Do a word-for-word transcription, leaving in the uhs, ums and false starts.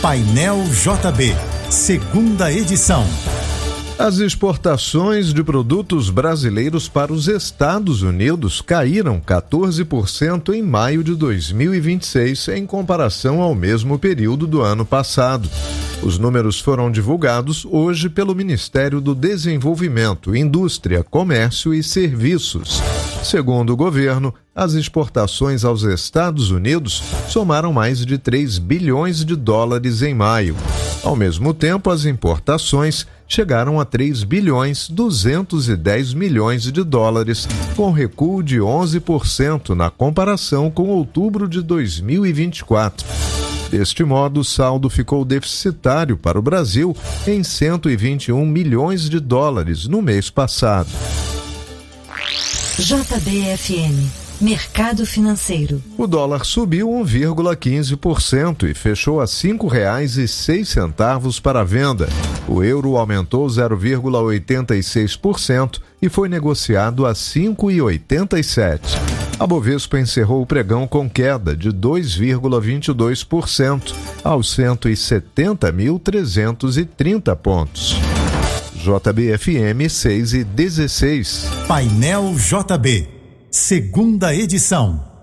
Painel J B, segunda edição. As exportações de produtos brasileiros para os Estados Unidos caíram quatorze por cento em maio de dois mil e vinte e seis, em comparação ao mesmo período do ano passado. Os números foram divulgados hoje pelo Ministério do Desenvolvimento, Indústria, Comércio e Serviços. Segundo o governo, as exportações aos Estados Unidos somaram mais de três bilhões de dólares em maio. Ao mesmo tempo, as importações chegaram a três bilhões duzentos e dez milhões de dólares, com recuo de onze por cento na comparação com outubro de dois mil e vinte e quatro. Deste modo, o saldo ficou deficitário para o Brasil em cento e vinte e um milhões de dólares no mês passado. J B F M, Mercado Financeiro. O dólar subiu um vírgula quinze por cento e fechou a cinco reais e seis centavos para a venda. O euro aumentou zero vírgula oitenta e seis por cento e foi negociado a cinco reais e oitenta e sete centavos. A Bovespa encerrou o pregão com queda de dois vírgula vinte e dois por cento aos cento e setenta mil trezentos e trinta pontos. J B F M seis e dezesseis. Painel J B, segunda edição.